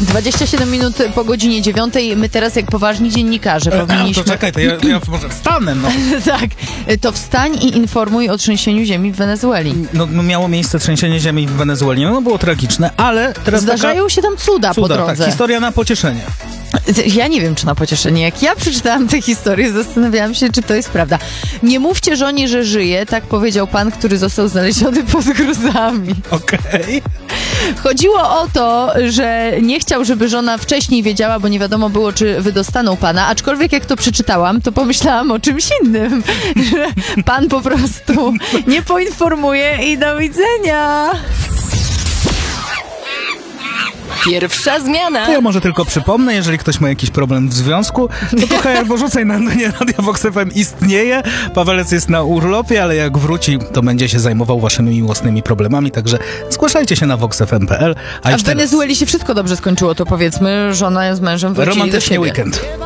27 minut po godzinie 9. My teraz jak poważni dziennikarze powinniśmy... To czekaj, to ja może wstanę, no. Tak, to wstań i informuj o trzęsieniu ziemi w Wenezueli. No miało miejsce trzęsienie ziemi w Wenezueli, no było tragiczne, ale teraz Zdarzają się tam cuda po drodze. Tak, historia na pocieszenie. Ja nie wiem, czy na pocieszenie. Jak ja przeczytałam tę historię, zastanawiałam się, czy to jest prawda. Nie mówcie żonie, że żyje, tak powiedział pan, który został znaleziony pod gruzami. Okej. Chodziło o to, że nie chciał, żeby żona wcześniej wiedziała, bo nie wiadomo było, czy wydostaną pana. Aczkolwiek jak to przeczytałam, to pomyślałam o czymś innym. Że pan po prostu nie poinformuje i do widzenia. Pierwsza zmiana. To ja może tylko przypomnę, jeżeli ktoś ma jakiś problem w związku, to trochę albo rzucaj na antenie Radia Vox FM istnieje. Pawelec jest na urlopie, ale jak wróci, to będzie się zajmował waszymi miłosnymi problemami, także zgłaszajcie się na voxfm.pl. A w Wenezueli się wszystko dobrze skończyło, to powiedzmy, żona z mężem wrócili do romantycznie siebie. weekend.